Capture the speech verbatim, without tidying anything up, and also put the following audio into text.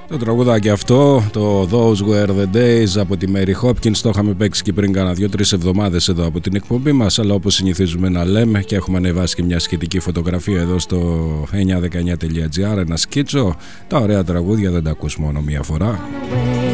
Το τραγουδάκι αυτό, το Those Were The Days από τη Mary Hopkins, το είχαμε παίξει και πριν κάνα δύο-τρεις εβδομάδες εδώ από την εκπομπή μας, αλλά όπως συνηθίζουμε να λέμε και έχουμε ανεβάσει και μια σχετική φωτογραφία εδώ στο εννιακόσια δεκαεννιά τελεία τζι άρ, ένα σκίτσο. Τα ωραία τραγούδια δεν τα ακούς μόνο μία φορά.